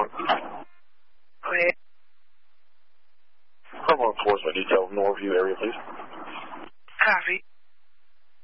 Go ahead. Criminal enforcement detail, Norview area, please. Copy.